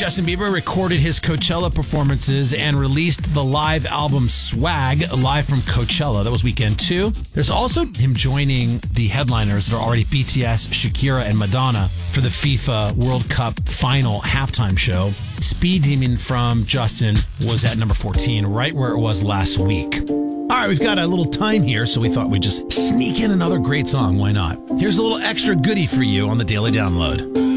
Justin Bieber recorded his Coachella performances and released the live album Swag live from Coachella. That was weekend 2. There's also him joining the headliners that are already BTS, Shakira, and Madonna for the FIFA World Cup final halftime show. Speed Demon from Justin was at number 14, right where it was last week. All right, we've got a little time here, so we thought we'd just sneak in another great song. Why not? Here's a little extra goodie for you on the Daily Download.